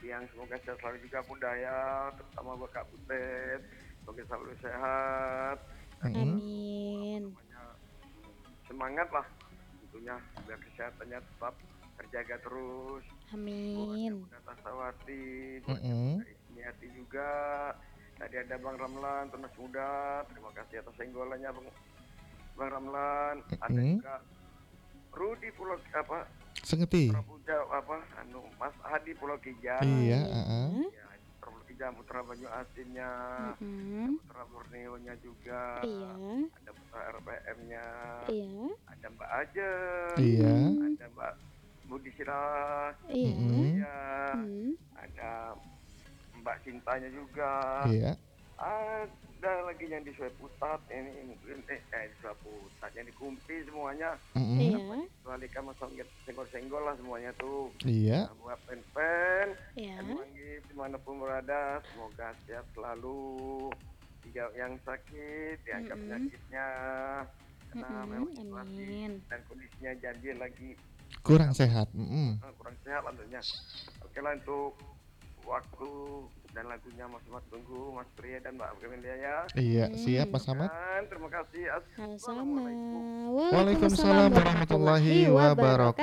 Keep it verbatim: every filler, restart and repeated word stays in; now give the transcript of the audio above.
yang semoga sehat selalu juga Bunda ya, terutama buat Kak Butet, semoga selalu sehat dan Mhm. selalu apa Amin. namanya, semangat lah tentunya biar kesehatannya tetap terjaga terus. Buatnya Amin. Bunda Tasawati, buatnya Bunda Mhm. Ismiati juga. Tadi ada Bang Ramlan, Tunas Muda, terima kasih atas senggolannya Bang, Bang Ramlan. Ada Mhm. juga Rudi Pulau apa Putra Sengeti. Puja apa anu Mas Hadi Pulau Kijang. Iya, heeh. Iya. Ya, Pulau Kijang, Putra Banyu Asinnya, ada Mhm. Putra Borneo-nya juga, Iya. ada Putra R P M-nya, Iya. ada Mbak Ajeng, Iya. Mhm. ada Mbak Budi Sirah, Iya. Mhm. iya, Mhm. ada Mbak Cintanya juga, Iya. ada lagi yang di Sweputat ini mungkin eh, eh di Sweputat yang di Kumpi semuanya. Mhm. Apa Iya. Balikan Mas Songgit senggol-senggol lah semuanya tuh. Iya. Nah, buat pen-pen dan Iya. Manggis dimanapun berada, semoga sehat selalu. Tidak yang sakit, diangkat Mhm. penyakitnya. Karena memang Mhm. situasi Amin. dan kondisinya jadi lagi Kurang apa, sehat, mhm. eh, kurang sehat lah tentunya. Oke lah untuk waktu dan lagunya Mas Ahmad tunggu Mas Pria dan Mbak Camelia ya. Iya, siap Mhm. Mas Ahmad. Dan terima kasih. Sama-sama. Assalamualaikum. Waalaikumsalam Waalaikumsalam warahmatullahi warahmatullahi wabarakatuh. wabarakatuh.